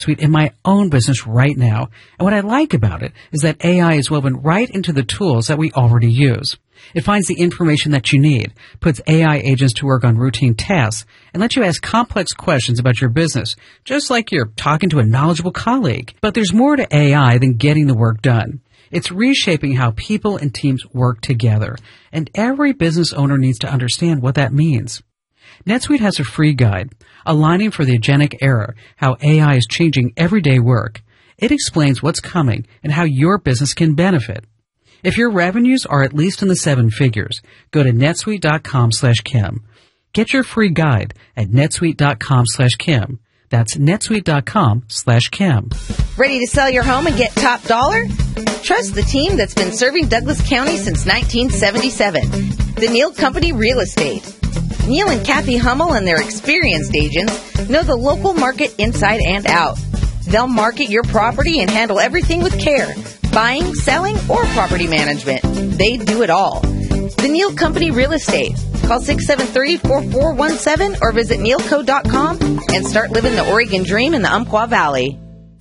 Suite in my own business right now. And what I like about it is that AI is woven right into the tools that we already use. It finds the information that you need, puts AI agents to work on routine tasks, and lets you ask complex questions about your business, just like you're talking to a knowledgeable colleague. But there's more to AI than getting the work done. It's reshaping how people and teams work together, and every business owner needs to understand what that means. NetSuite has a free guide, Aligning for the Agentic Era, how AI is changing everyday work. It explains what's coming and how your business can benefit. If your revenues are at least in the 7 figures, go to netsuite.com/Kim. Get your free guide at netsuite.com/Kim. That's netsuite.com/Kim. Ready to sell your home and get top dollar? Trust the team that's been serving Douglas County since 1977. The Neal Company Real Estate. Neal and Kathy Hummel and their experienced agents know the local market inside and out. They'll market your property and handle everything with care. Buying, selling, or property management. They do it all. The Neal Company Real Estate. Call 673-4417 or visit nealco.com and start living the Oregon dream in the Umpqua Valley.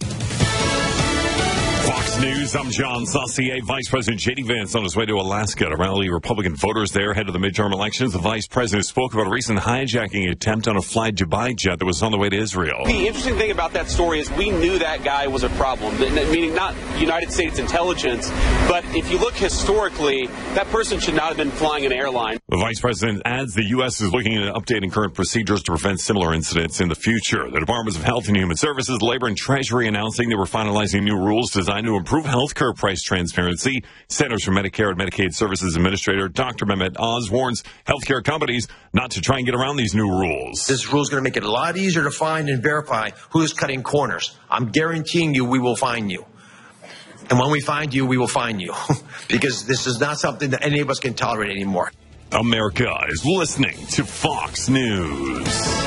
Fox News, I'm John Saucier. Vice President J.D. Vance on his way to Alaska to rally Republican voters there ahead of the midterm elections. The vice president spoke about a recent hijacking attempt on a Fly Dubai jet that was on the way to Israel. The interesting thing about that story is we knew that guy was a problem, meaning not United States intelligence, but if you look historically, that person should not have been flying an airline. The vice president adds the U.S. is looking at updating current procedures to prevent similar incidents in the future. The Departments of Health and Human Services, Labor, and Treasury announcing they were finalizing new rules designed to improve health care price transparency. Centers for Medicare and Medicaid Services Administrator Dr. Mehmet Oz warns healthcare companies not to try and get around these new rules. This rule is going to make it a lot easier to find and verify who's cutting corners. I'm guaranteeing you we will find you. And when we find you, we will find you. Because this is not something that any of us can tolerate anymore. America is listening to Fox News.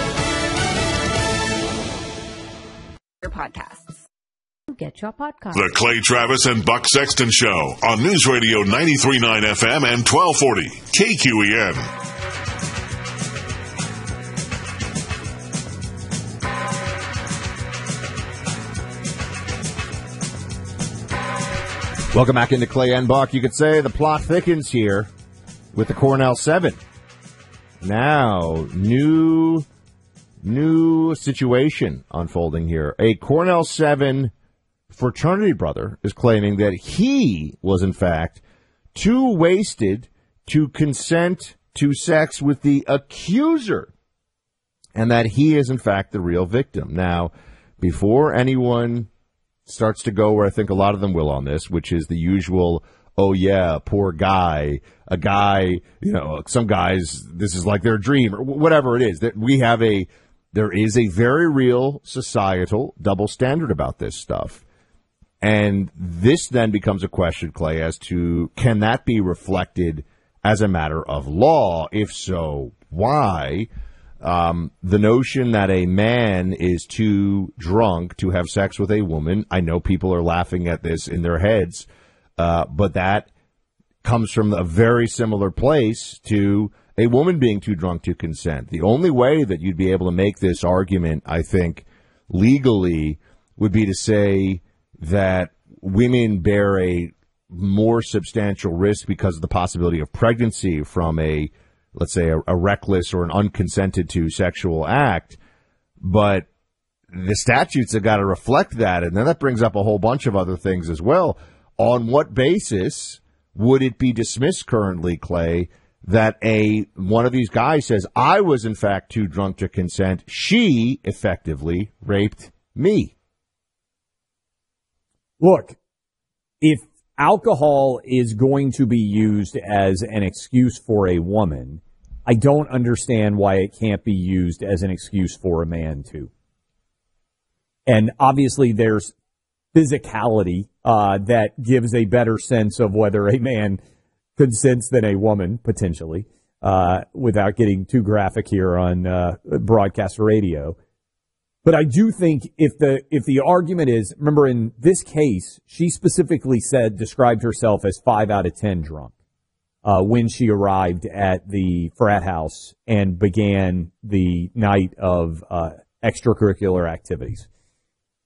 Your podcasts. Get your podcast. The Clay Travis and Buck Sexton Show on News Radio 93.9 FM and 1240 KQEN. Welcome back into Clay and Buck. You could say the plot thickens here with the Cornell 7. Now, new situation unfolding here. A Cornell 7 fraternity brother is claiming that he was, in fact, too wasted to consent to sex with the accuser, and that he is, in fact, the real victim. Now, before anyone starts to go where I think a lot of them will on this, which is the usual, oh, yeah, poor guy, a guy, some guys, this is like their dream, or whatever it is, that there is a very real societal double standard about this stuff. And this then becomes a question, Clay, as to can that be reflected as a matter of law? If so, why? The notion that a man is too drunk to have sex with a woman, I know people are laughing at this in their heads, but that comes from a very similar place to a woman being too drunk to consent. The only way that you'd be able to make this argument, I think, legally would be to say that women bear a more substantial risk because of the possibility of pregnancy from let's say, a reckless or an unconsented to sexual act. But the statutes have got to reflect that. And then that brings up a whole bunch of other things as well. On what basis would it be dismissed currently, Clay, that one of these guys says, I was in fact too drunk to consent. She effectively raped me. Look, if alcohol is going to be used as an excuse for a woman, I don't understand why it can't be used as an excuse for a man, too. And obviously there's physicality that gives a better sense of whether a man consents than a woman, potentially, without getting too graphic here on broadcast radio. But I do think if the argument is, remember in this case, she specifically described herself as 5 out of 10 drunk when she arrived at the frat house and began the night of extracurricular activities.